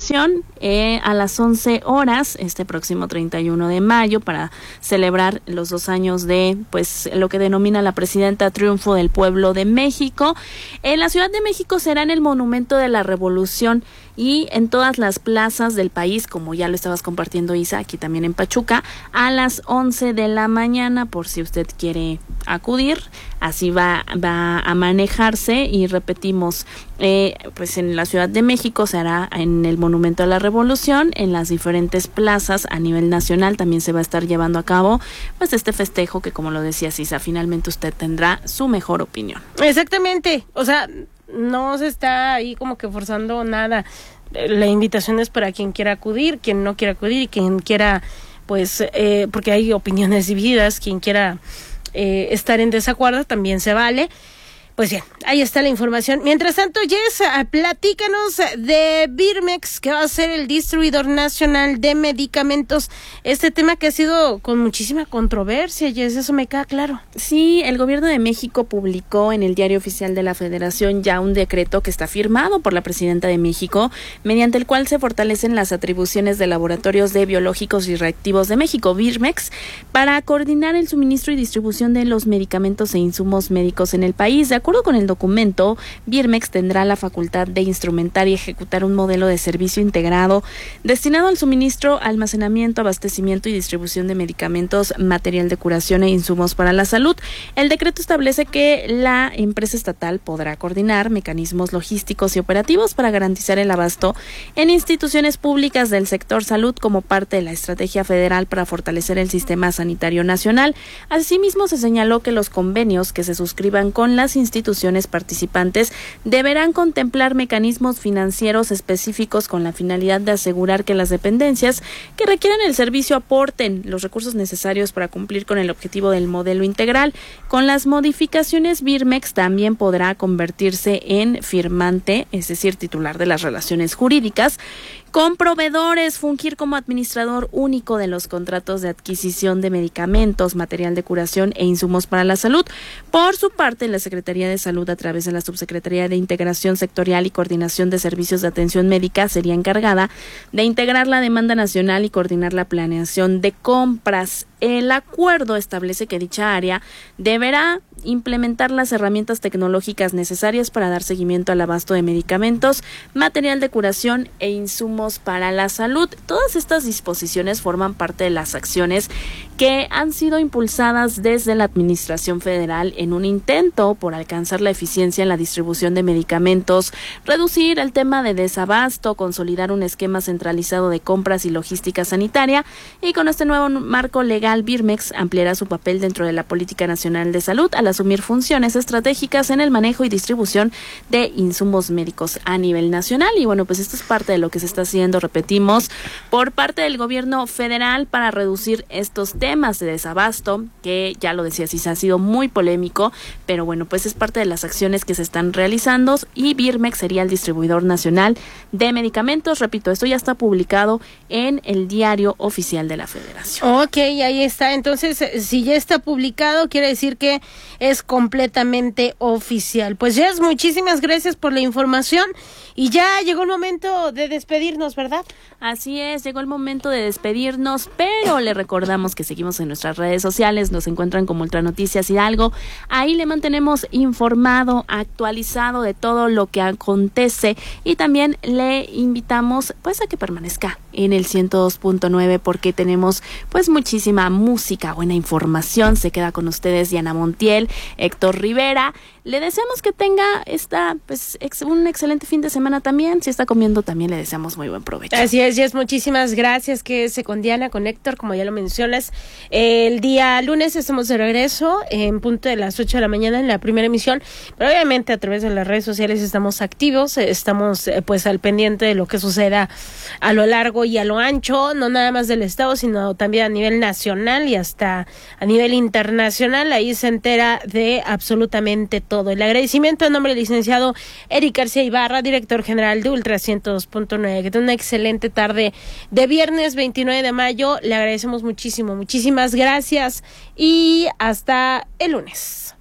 Revolución a las 11 horas este próximo 31 de mayo para celebrar los 2 años de pues lo que denomina la presidenta Triunfo del Pueblo de México. En la Ciudad de México será en el Monumento de la Revolución y en todas las plazas del país, como ya lo estabas compartiendo, Isa, aquí también en Pachuca, a las 11 de la mañana, por si usted quiere acudir. Así va a manejarse y repetimos, pues en la Ciudad de México se hará en el Monumento a la Revolución, en las diferentes plazas a nivel nacional también se va a estar llevando a cabo pues este festejo que, como lo decía Isa, finalmente usted tendrá su mejor opinión. Exactamente, o sea, no se está ahí como que forzando nada. La invitación es para quien quiera acudir, quien no quiera acudir y quien quiera, pues, porque hay opiniones divididas, quien quiera estar en desacuerdo también se vale. Pues bien, ahí está la información. Mientras tanto, Jess, platícanos de Birmex, que va a ser el distribuidor nacional de medicamentos. Este tema que ha sido con muchísima controversia, Jess, eso me queda claro. Sí, el gobierno de México publicó en el Diario Oficial de la Federación ya un decreto que está firmado por la presidenta de México, mediante el cual se fortalecen las atribuciones de Laboratorios de Biológicos y Reactivos de México, Birmex, para coordinar el suministro y distribución de los medicamentos e insumos médicos en el país. De acuerdo con el documento, Birmex tendrá la facultad de instrumentar y ejecutar un modelo de servicio integrado destinado al suministro, almacenamiento, abastecimiento y distribución de medicamentos, material de curación e insumos para la salud. El decreto establece que la empresa estatal podrá coordinar mecanismos logísticos y operativos para garantizar el abasto en instituciones públicas del sector salud como parte de la estrategia federal para fortalecer el sistema sanitario nacional. Asimismo, se señaló que los convenios que se suscriban con las instituciones participantes deberán contemplar mecanismos financieros específicos con la finalidad de asegurar que las dependencias que requieran el servicio aporten los recursos necesarios para cumplir con el objetivo del modelo integral. Con las modificaciones, Birmex también podrá convertirse en firmante, es decir, titular de las relaciones jurídicas con proveedores, fungir como administrador único de los contratos de adquisición de medicamentos, material de curación e insumos para la salud. Por su parte, la Secretaría de Salud, a través de la Subsecretaría de Integración Sectorial y Coordinación de Servicios de Atención Médica, sería encargada de integrar la demanda nacional y coordinar la planeación de compras. El acuerdo establece que dicha área deberá implementar las herramientas tecnológicas necesarias para dar seguimiento al abasto de medicamentos, material de curación e insumos para la salud. Todas estas disposiciones forman parte de las acciones que han sido impulsadas desde la Administración Federal en un intento por alcanzar la eficiencia en la distribución de medicamentos, reducir el tema de desabasto, consolidar un esquema centralizado de compras y logística sanitaria, y con este nuevo marco legal, Birmex ampliará su papel dentro de la Política Nacional de Salud al asumir funciones estratégicas en el manejo y distribución de insumos médicos a nivel nacional. Y bueno, pues esto es parte de lo que se está haciendo, repetimos, por parte del gobierno federal para reducir estos temas de desabasto, que ya lo decía, sí se ha sido muy polémico, pero bueno, pues es parte de las acciones que se están realizando, y Birmex sería el distribuidor nacional de medicamentos. Repito, esto ya está publicado en el Diario Oficial de la Federación. Ok, ahí está. Entonces, si ya está publicado, quiere decir que es completamente oficial. Pues Jess, muchísimas gracias por la información, y ya llegó el momento de despedirnos, ¿verdad? Así es, llegó el momento de despedirnos, pero le recordamos que seguimos en nuestras redes sociales, nos encuentran como Ultra Noticias Hidalgo. Ahí le mantenemos informado, actualizado de todo lo que acontece, y también le invitamos pues a que permanezca en el 102.9 porque tenemos pues muchísima música, buena información. Se queda con ustedes Diana Montiel, Héctor Rivera. Le deseamos que tenga un excelente fin de semana también. Si está comiendo, también le deseamos muy buen provecho. Así es, Jess, muchísimas gracias. Quédese con Diana, con Héctor, como ya lo mencionas. El día lunes estamos de regreso en punto de las 8 de la mañana en la primera emisión, pero obviamente a través de las redes sociales estamos activos, estamos pues al pendiente de lo que suceda a lo largo y a lo ancho, no nada más del estado, sino también a nivel nacional y hasta a nivel internacional. Ahí se entera de absolutamente todo. El agradecimiento en nombre del licenciado Eric García Ibarra, director general de Ultra 102.9. Que tenga una excelente tarde de viernes 29 de mayo. Le agradecemos muchísimo, muchísimas gracias, y hasta el lunes.